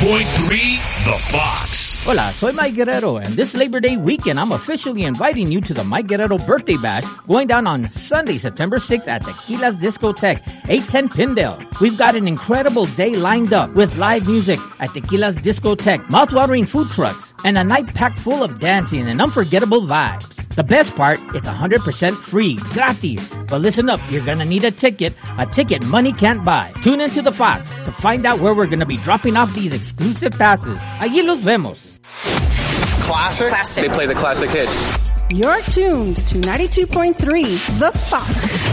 The Fox. Hola, soy Mike Guerrero, and this Labor Day weekend, I'm officially inviting you to the Mike Guerrero Birthday Bash going down on Sunday, September 6th at Tequila's Discotheque, 810 Pindale. We've got an incredible day lined up with live music at Tequila's Discotheque, mouth-watering food trucks, and a night packed full of dancing and unforgettable vibes. The best part, it's 100% free, gratis. But listen up, you're gonna need a ticket money can't buy. Tune into The Fox to find out where we're gonna be dropping off these exclusive passes. Allí los vemos. Classic? They play the classic hits. You're tuned to 92.3 The Fox.